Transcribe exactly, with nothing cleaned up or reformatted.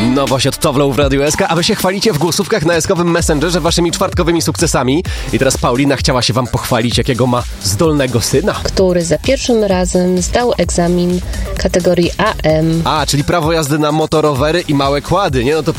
Nowość od Towlow w Radiu S K, a wy się chwalicie w głosówkach na eskowym Messengerze waszymi czwartkowymi sukcesami. I teraz Paulina chciała się wam pochwalić, jakiego ma zdolnego syna. Który za pierwszym razem zdał egzamin kategorii A M. A, czyli prawo jazdy na motorowery i małe kłady, nie? No to